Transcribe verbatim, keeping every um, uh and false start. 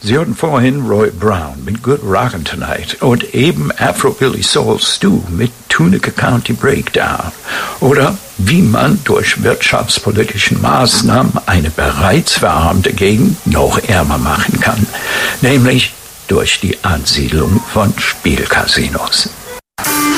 Sie hörten vorhin Roy Brown mit Good Rockin' Tonight und eben Afro-Billy Soul Stew mit Tunica County Breakdown. Oder wie man durch wirtschaftspolitische Maßnahmen eine bereits verarmte Gegend noch ärmer machen kann, nämlich durch die Ansiedlung von Spielcasinos.